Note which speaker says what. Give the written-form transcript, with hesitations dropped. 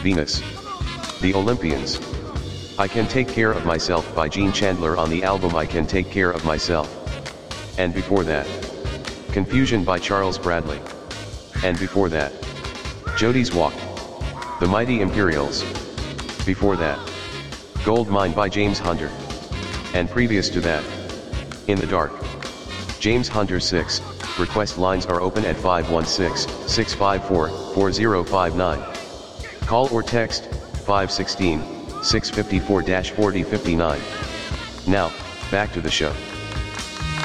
Speaker 1: Venus. The Olympians. I Can Take Care of Myself by Gene Chandler on the album I Can Take Care of Myself. And before that, Confusion by Charles Bradley. And before that, Jody's Walk. The Mighty Imperials. Before that, Gold Mine by James Hunter. And previous to that, In the Dark. James Hunter 6, request lines are open at 516-654-4059. Call or text, 516-654-4059. Now, back to the show.